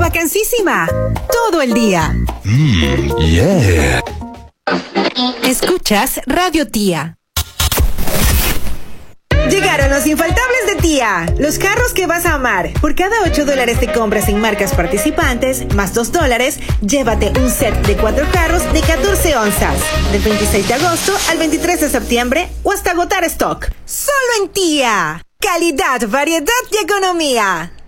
vacancísima. Todo el día. Yeah. Escuchas Radio Tía. Llegaron los infaltables de Tía, los carros que vas a amar. Por cada $8 de compras en marcas participantes, más $2, llévate un set de 4 carros de 14 onzas. Del 26 de agosto al 23 de septiembre o hasta agotar stock. Solo en Tía. Calidad, variedad y economía.